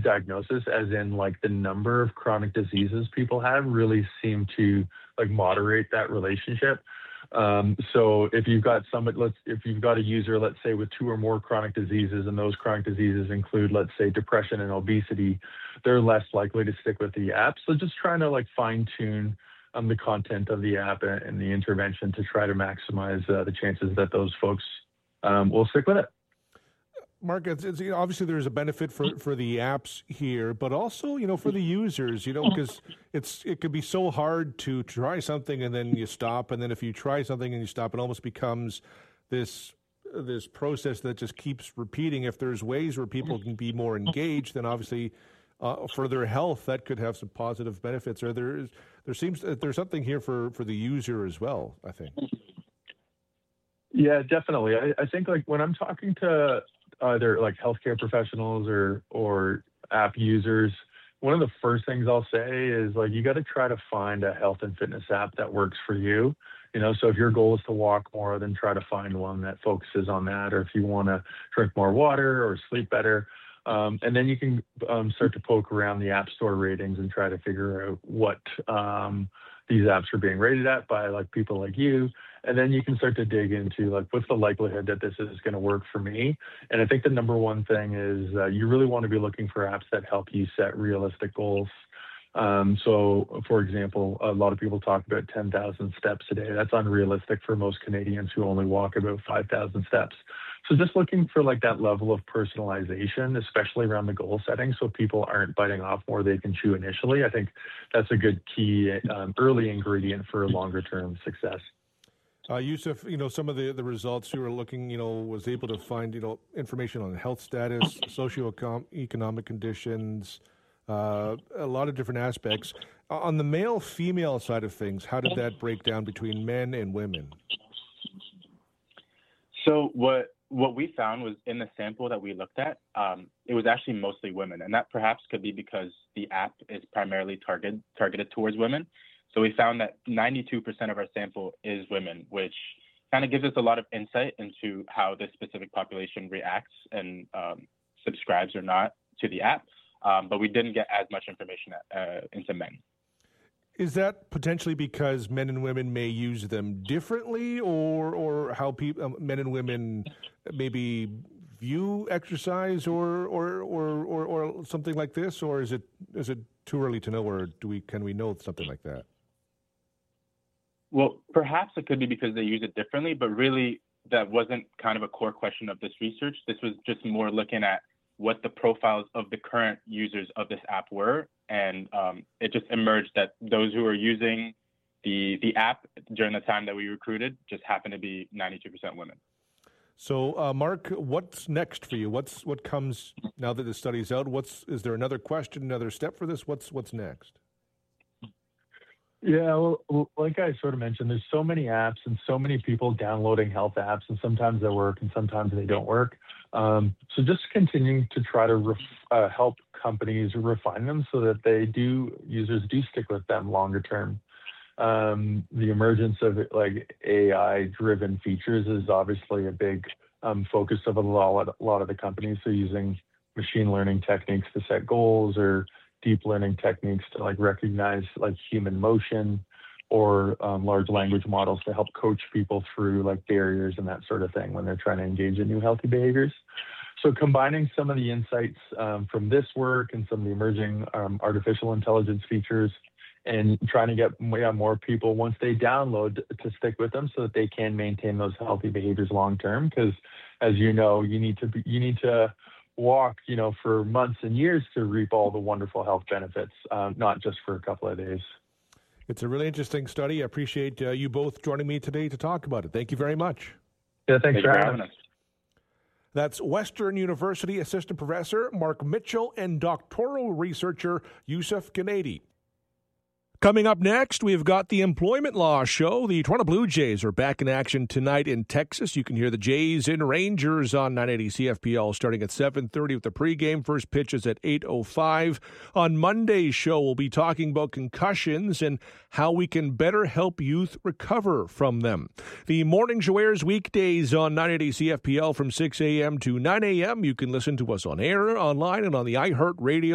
diagnosis, as in like the number of chronic diseases people have, really seem to like moderate that relationship. So if you've got somebody, if you've got a user, let's say with two or more chronic diseases, and those chronic diseases include, let's say, depression and obesity, they're less likely to stick with the app. So just trying to like fine tune the content of the app and the intervention to try to maximize the chances that those folks will stick with it. Mark, obviously there's a benefit for the apps here, but also, for the users, because it could be so hard to try something and then you stop, and then if you try something and you stop, it almost becomes this process that just keeps repeating. If there's ways where people can be more engaged, then obviously for their health that could have some positive benefits. Or there's something here for the user as well, I think. Yeah, definitely. I think like when I'm talking to either like healthcare professionals or app users, one of the first things I'll say is like, you got to try to find a health and fitness app that works for you. So if your goal is to walk more, then try to find one that focuses on that. Or if you want to drink more water or sleep better, and then you can start to poke around the App Store ratings and try to figure out what these apps are being rated at by like people like you. And then you can start to dig into like, what's the likelihood that this is going to work for me? And I think the number one thing is you really want to be looking for apps that help you set realistic goals. So, for example, a lot of people talk about 10,000 steps a day. That's unrealistic for most Canadians who only walk about 5,000 steps. So just looking for like that level of personalization, especially around the goal setting, so people aren't biting off more they can chew initially. I think that's a good key early ingredient for longer term success. Yusuf, some of the results you were looking, was able to find, information on health status, socioeconomic conditions, a lot of different aspects. On the male-female side of things, how did that break down between men and women? So what we found was in the sample that we looked at, it was actually mostly women. And that perhaps could be because the app is primarily targeted towards women. So we found that 92% of our sample is women, which kind of gives us a lot of insight into how this specific population reacts and subscribes or not to the app. But we didn't get as much information into men. Is that potentially because men and women may use them differently, or how men and women maybe view exercise or something like this, or is it too early to know, or can we know something like that? Well, perhaps it could be because they use it differently, but really that wasn't kind of a core question of this research. This was just more looking at what the profiles of the current users of this app were. And it just emerged that those who are using the app during the time that we recruited just happened to be 92% women. So, Mark, what's next for you? What comes now that the study's out? Is there another question, another step for this? What's next? Yeah, well, like I sort of mentioned, there's so many apps and so many people downloading health apps, and sometimes they work and sometimes they don't work. So just continuing to try to help companies refine them so that users do stick with them longer term. The emergence of like AI-driven features is obviously a big focus of a lot of the companies. So using machine learning techniques to set goals, or deep learning techniques to like recognize like human motion, or large language models to help coach people through like barriers and that sort of thing when they're trying to engage in new healthy behaviors. So combining some of the insights from this work and some of the emerging artificial intelligence features, and trying to get more people, once they download, to stick with them so that they can maintain those healthy behaviors long term. Because as you know, you need to walk, for months and years to reap all the wonderful health benefits, not just for a couple of days. It's a really interesting study. I appreciate you both joining me today to talk about it. Thank you very much. Yeah, thanks for having us. That's Western University Assistant Professor Mark Mitchell and doctoral researcher Yusuf Gennady. Coming up next, we've got the Employment Law Show. The Toronto Blue Jays are back in action tonight in Texas. You can hear the Jays and Rangers on 980 CFPL starting at 7:30 with the pregame. First pitch is at 8:05. On Monday's show, we'll be talking about concussions and how we can better help youth recover from them. The Morning Show airs weekdays on 980 CFPL from 6 a.m. to 9 a.m. You can listen to us on air, online, and on the iHeart Radio